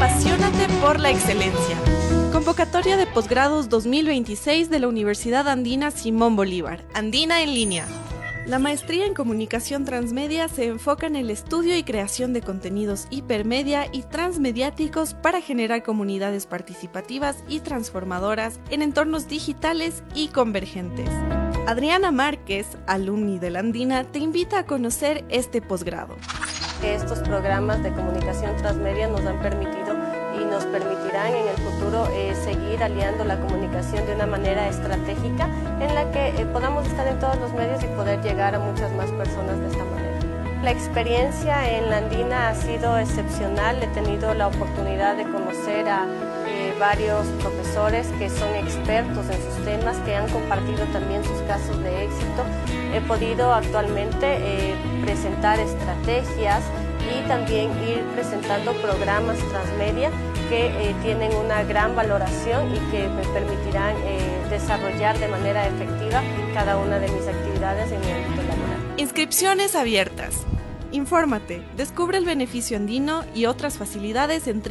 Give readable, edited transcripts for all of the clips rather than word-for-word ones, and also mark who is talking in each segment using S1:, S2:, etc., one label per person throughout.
S1: Apasionate por la excelencia. Convocatoria de posgrados 2026 de la Universidad Andina Simón Bolívar, Andina en línea. La maestría en comunicación transmedia se enfoca en el estudio y creación de contenidos hipermedia y transmediáticos para generar comunidades participativas y transformadoras en entornos digitales y convergentes. Adriana Márquez, alumni de la Andina, te invita a conocer este posgrado.
S2: Estos programas de comunicación transmedia nos han permitido y nos permitirán en el futuro seguir aliando la comunicación de una manera estratégica en la que podamos estar en todos los medios y poder llegar a muchas más personas de esta manera. La experiencia en la Andina ha sido excepcional. He tenido la oportunidad de conocer a varios profesores que son expertos en sus temas, que han compartido también sus casos de éxito. He podido actualmente presentar estrategias y también ir presentando programas transmedia que tienen una gran valoración y que me permitirán desarrollar de manera efectiva cada una de mis actividades en mi ámbito laboral.
S1: Inscripciones abiertas. Infórmate, descubre el beneficio andino y otras facilidades en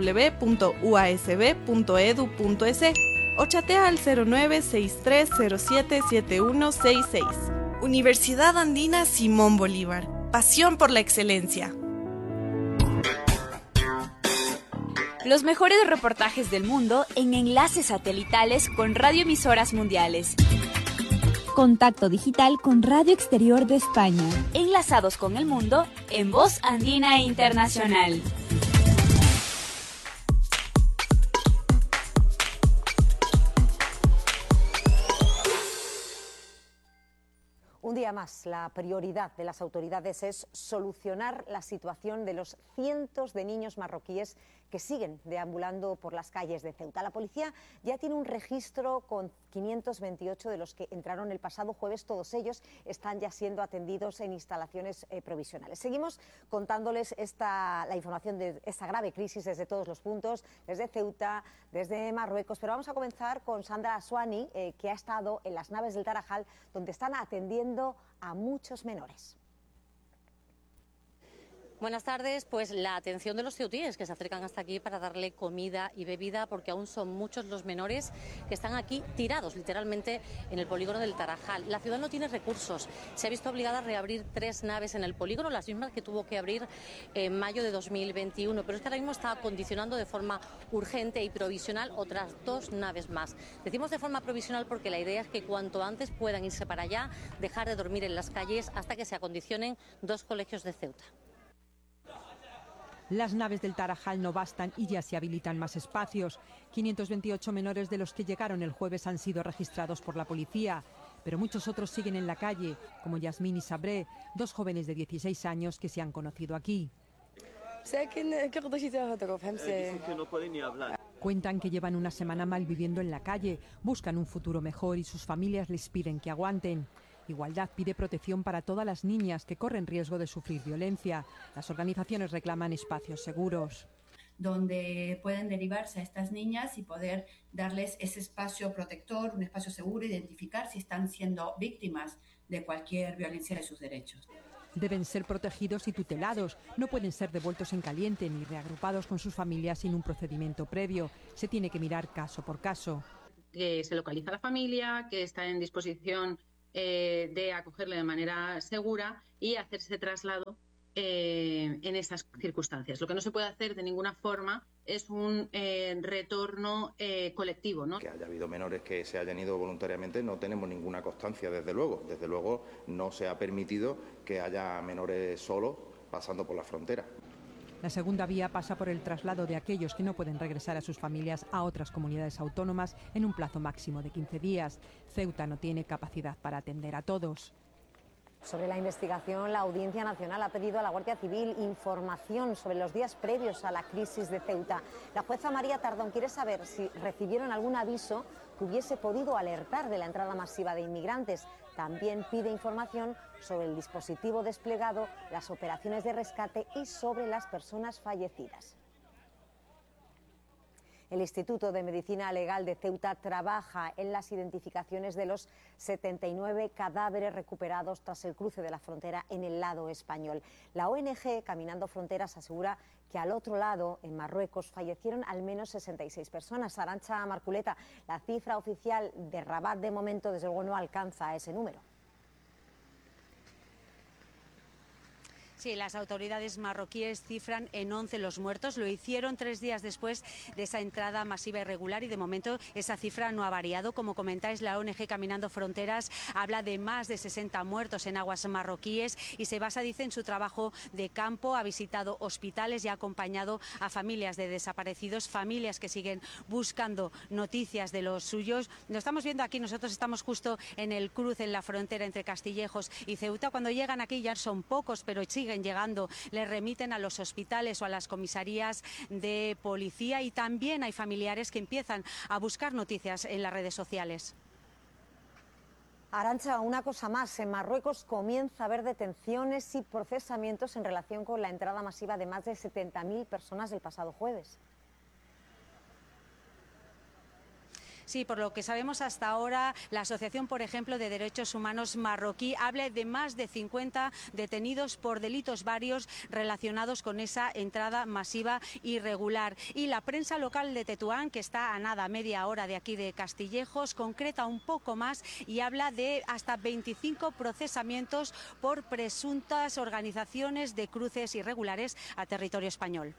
S1: www.uasb.edu.es o chatea al 0963077166. Universidad Andina Simón Bolívar. Pasión por la excelencia.
S3: Los mejores reportajes del mundo en enlaces satelitales con radioemisoras mundiales.
S4: Contacto digital con Radio Exterior de España.
S3: Enlazados con el mundo en Voz Andina Internacional.
S5: Un día más, la prioridad de las autoridades es solucionar la situación de los cientos de niños marroquíes que siguen deambulando por las calles de Ceuta. La policía ya tiene un registro con 528 de los que entraron el pasado jueves. Todos ellos están ya siendo atendidos en instalaciones provisionales. Seguimos contándoles la información de esta grave crisis desde todos los puntos, desde Ceuta, desde Marruecos. Pero vamos a comenzar con Sandra Aswani, que ha estado en las naves del Tarajal, donde están atendiendo a muchos menores.
S6: Buenas tardes. Pues la atención de los ceutíes que se acercan hasta aquí para darle comida y bebida, porque aún son muchos los menores que están aquí tirados literalmente en el polígono del Tarajal. La ciudad no tiene recursos, se ha visto obligada a reabrir 3 naves en el polígono, las mismas que tuvo que abrir en mayo de 2021, pero es que ahora mismo está acondicionando de forma urgente y provisional otras 2 naves más. Decimos de forma provisional porque la idea es que cuanto antes puedan irse para allá, dejar de dormir en las calles hasta que se acondicionen 2 colegios de Ceuta.
S7: Las naves del Tarajal no bastan y ya se habilitan más espacios. 528 menores de los que llegaron el jueves han sido registrados por la policía, pero muchos otros siguen en la calle, como Yasmín y Sabré, 2 jóvenes de 16 años que se han conocido aquí.
S8: Dicen que no pueden ni hablar.
S7: Cuentan que llevan una semana mal viviendo en la calle, buscan un futuro mejor y sus familias les piden que aguanten. Igualdad pide protección para todas las niñas que corren riesgo de sufrir violencia. Las organizaciones reclaman espacios seguros,
S9: donde pueden derivarse a estas niñas y poder darles ese espacio protector, un espacio seguro, identificar si están siendo víctimas de cualquier violencia de sus derechos.
S7: Deben ser protegidos y tutelados. No pueden ser devueltos en caliente ni reagrupados con sus familias sin un procedimiento previo. Se tiene que mirar caso por caso.
S10: Que se localiza a la familia, que está en disposición de acogerle de manera segura y hacer ese traslado en estas circunstancias. Lo que no se puede hacer de ninguna forma es un retorno colectivo, ¿no?
S11: Que haya habido menores que se hayan ido voluntariamente no tenemos ninguna constancia, desde luego. Desde luego no se ha permitido que haya menores solos pasando por la frontera.
S7: La segunda vía pasa por el traslado de aquellos que no pueden regresar a sus familias a otras comunidades autónomas en un plazo máximo de 15 días. Ceuta no tiene capacidad para atender a todos.
S5: Sobre la investigación, la Audiencia Nacional ha pedido a la Guardia Civil información sobre los días previos a la crisis de Ceuta. La jueza María Tardón quiere saber si recibieron algún aviso que hubiese podido alertar de la entrada masiva de inmigrantes. También pide información sobre el dispositivo desplegado, las operaciones de rescate y sobre las personas fallecidas. El Instituto de Medicina Legal de Ceuta trabaja en las identificaciones de los 79 cadáveres recuperados tras el cruce de la frontera en el lado español. La ONG Caminando Fronteras asegura que al otro lado, en Marruecos, fallecieron al menos 66 personas. Arantxa Marculeta, la cifra oficial de Rabat de momento desde luego no alcanza ese número.
S12: Sí, las autoridades marroquíes cifran en 11 los muertos. Lo hicieron 3 días después de esa entrada masiva irregular y de momento esa cifra no ha variado. Como comentáis, la ONG Caminando Fronteras habla de más de 60 muertos en aguas marroquíes y se basa, dice, en su trabajo de campo. Ha visitado hospitales y ha acompañado a familias de desaparecidos, familias que siguen buscando noticias de los suyos. Lo estamos viendo aquí, nosotros estamos justo en el cruce, en la frontera entre Castillejos y Ceuta. Cuando llegan aquí ya son pocos, pero siguen llegando, les remiten a los hospitales o a las comisarías de policía y también hay familiares que empiezan a buscar noticias en las redes sociales.
S5: Arantxa, una cosa más, en Marruecos comienza a haber detenciones y procesamientos en relación con la entrada masiva de más de 70.000 personas el pasado jueves.
S12: Sí, por lo que sabemos hasta ahora, la Asociación, por ejemplo, de Derechos Humanos marroquí habla de más de 50 detenidos por delitos varios relacionados con esa entrada masiva irregular. Y la prensa local de Tetuán, que está a nada, media hora de aquí de Castillejos, concreta un poco más y habla de hasta 25 procesamientos por presuntas organizaciones de cruces irregulares a territorio español.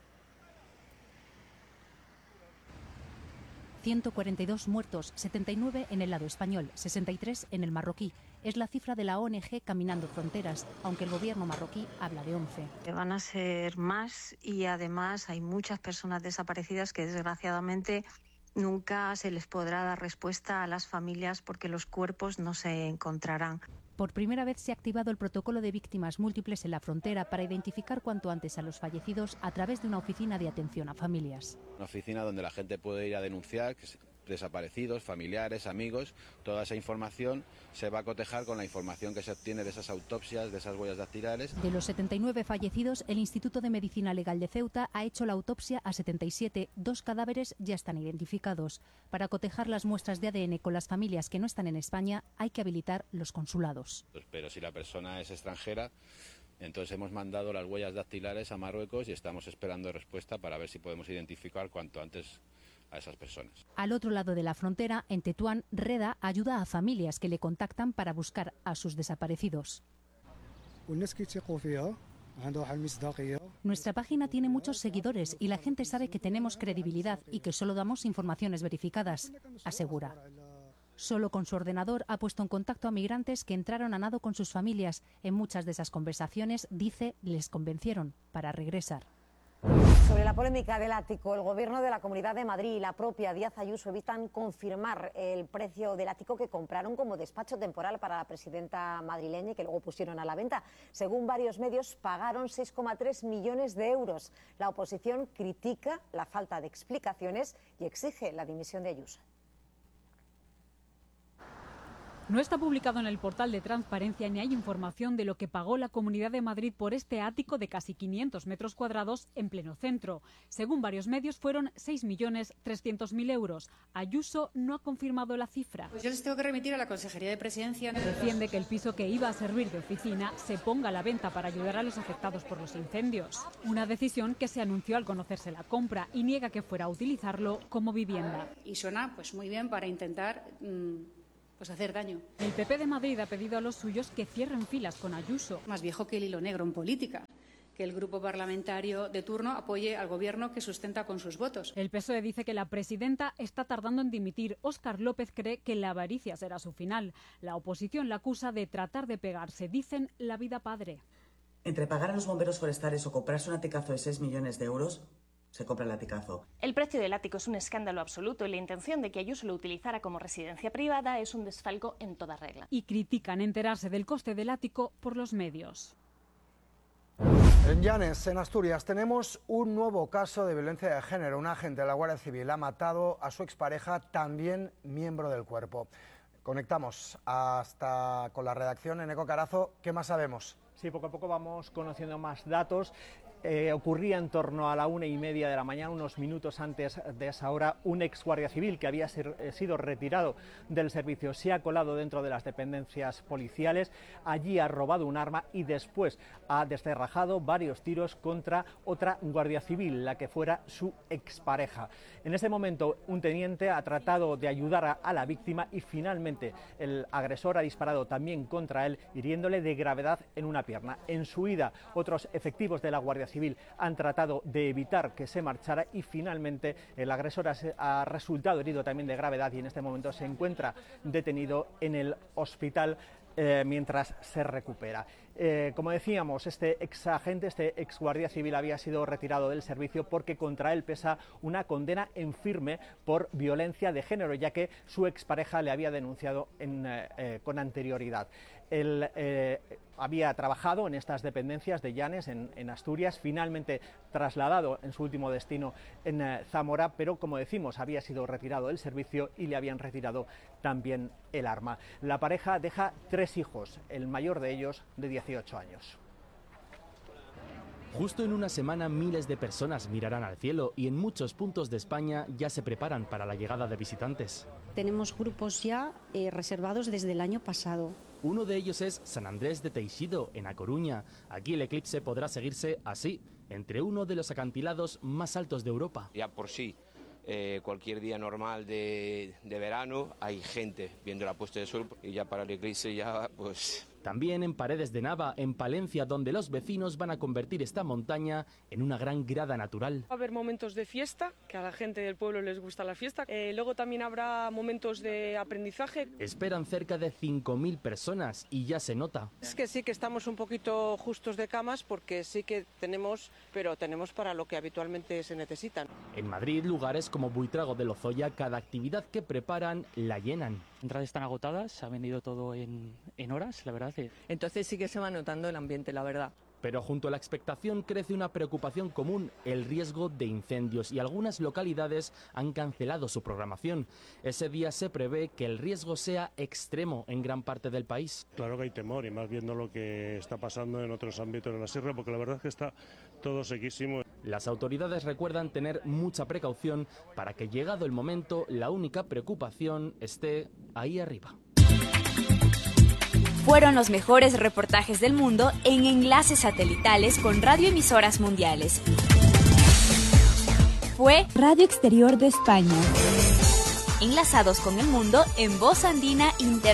S13: 142 muertos, 79 en el lado español, 63 en el marroquí. Es la cifra de la ONG Caminando Fronteras, aunque el gobierno marroquí habla de 11.
S14: Van a ser más y además hay muchas personas desaparecidas que desgraciadamente nunca se les podrá dar respuesta a las familias porque los cuerpos no se encontrarán.
S13: Por primera vez se ha activado el protocolo de víctimas múltiples en la frontera para identificar cuanto antes a los fallecidos a través de una oficina de atención a familias.
S15: Una oficina donde la gente puede ir a denunciar desaparecidos, familiares, amigos. Toda esa información se va a cotejar con la información que se obtiene de esas autopsias, de esas huellas dactilares.
S13: De los 79 fallecidos, el Instituto de Medicina Legal de Ceuta ha hecho la autopsia a 77. 2 cadáveres ya están identificados. Para cotejar las muestras de ADN con las familias que no están en España, hay que habilitar los consulados.
S15: Pero si la persona es extranjera, entonces hemos mandado las huellas dactilares a Marruecos y estamos esperando respuesta para ver si podemos identificar cuanto antes a esas personas.
S13: Al otro lado de la frontera, en Tetuán, Reda ayuda a familias que le contactan para buscar a sus desaparecidos. Nuestra página tiene muchos seguidores y la gente sabe que tenemos credibilidad y que solo damos informaciones verificadas, asegura. Solo con su ordenador ha puesto en contacto a migrantes que entraron a nado con sus familias. En muchas de esas conversaciones, dice, les convencieron para regresar.
S5: Sobre la polémica del ático, el Gobierno de la Comunidad de Madrid y la propia Díaz Ayuso evitan confirmar el precio del ático que compraron como despacho temporal para la presidenta madrileña y que luego pusieron a la venta. Según varios medios, pagaron 6,3 millones de euros. La oposición critica la falta de explicaciones y exige la dimisión de Ayuso.
S16: No está publicado en el portal de transparencia ni hay información de lo que pagó la Comunidad de Madrid por este ático de casi 500 metros cuadrados en pleno centro. Según varios medios, fueron 6.300.000 euros. Ayuso no ha confirmado la cifra.
S17: Pues yo les tengo que remitir a la Consejería de Presidencia.
S16: Defiende que el piso que iba a servir de oficina se ponga a la venta para ayudar a los afectados por los incendios. Una decisión que se anunció al conocerse la compra y niega que fuera a utilizarlo como vivienda.
S17: Y suena pues muy bien para intentar hacer daño.
S16: El PP de Madrid ha pedido a los suyos que cierren filas con Ayuso.
S17: Más viejo que el hilo negro en política, que el grupo parlamentario de turno apoye al gobierno que sustenta con sus votos.
S16: El PSOE dice que la presidenta está tardando en dimitir. Óscar López cree que la avaricia será su final. La oposición la acusa de tratar de pegarse, dicen, la vida padre.
S18: Entre pagar a los bomberos forestales o comprarse un aticazo de 6 millones de euros, se compra el aticazo.
S19: El precio del ático es un escándalo absoluto y la intención de que Ayuso lo utilizara como residencia privada es un desfalco en toda regla.
S16: Y critican enterarse del coste del ático por los medios.
S20: En Llanes, en Asturias, tenemos un nuevo caso de violencia de género. Un agente de la Guardia Civil ha matado a su expareja, también miembro del cuerpo. Conectamos con la redacción en Eco Carazo. ¿Qué más sabemos?
S21: Sí, poco a poco vamos conociendo más datos. ocurría en torno a la 1:30 de la mañana, unos minutos antes de esa hora. Un ex guardia civil que había sido retirado del servicio se ha colado dentro de las dependencias policiales, allí ha robado un arma y después ha descerrajado varios tiros contra otra guardia civil, la que fuera su expareja. En ese momento un teniente ha tratado de ayudar a la víctima y finalmente el agresor ha disparado también contra él, hiriéndole de gravedad en una pierna. En su huida, otros efectivos de la Guardia Civil han tratado de evitar que se marchara y finalmente el agresor ha resultado herido también de gravedad y en este momento se encuentra detenido en el hospital mientras se recupera. Como decíamos, este ex agente, este ex guardia civil había sido retirado del servicio porque contra él pesa una condena en firme por violencia de género, ya que su expareja le había denunciado con anterioridad. Él había trabajado en estas dependencias de Llanes, en Asturias, finalmente trasladado en su último destino en Zamora, pero como decimos, había sido retirado del servicio y le habían retirado también el arma. La pareja deja 3 hijos, el mayor de ellos de 18 años.
S22: Justo en una semana miles de personas mirarán al cielo y en muchos puntos de España ya se preparan para la llegada de visitantes.
S23: Tenemos grupos ya reservados desde el año pasado.
S22: Uno de ellos es San Andrés de Teixido, en A Coruña. Aquí el eclipse podrá seguirse así, entre uno de los acantilados más altos de Europa.
S24: Ya por sí, cualquier día normal de verano hay gente viendo la puesta de sol y ya para el eclipse ya pues...
S22: También en Paredes de Nava, en Palencia, donde los vecinos van a convertir esta montaña en una gran grada natural.
S25: Va a haber momentos de fiesta, que a la gente del pueblo les gusta la fiesta. Luego también habrá momentos de aprendizaje.
S22: Esperan cerca de 5.000 personas y ya se nota.
S26: Es que sí que estamos un poquito justos de camas porque sí que tenemos, pero tenemos para lo que habitualmente se necesitan.
S22: En Madrid, lugares como Buitrago de Lozoya, cada actividad que preparan la llenan.
S27: Las entradas están agotadas, se ha vendido todo en horas, la verdad.
S26: Entonces sí que se va notando el ambiente, la verdad.
S22: Pero junto a la expectación crece una preocupación común, el riesgo de incendios, y algunas localidades han cancelado su programación. Ese día se prevé que el riesgo sea extremo en gran parte del país.
S28: Claro que hay temor, y más viendo lo que está pasando en otros ámbitos de la sierra, porque la verdad es que está todo sequísimo.
S22: Las autoridades recuerdan tener mucha precaución para que, llegado el momento, la única preocupación esté ahí arriba.
S3: Fueron los mejores reportajes del mundo en enlaces satelitales con radioemisoras mundiales. Fue
S4: Radio Exterior de España.
S3: Enlazados con el mundo en Voz Andina Inter.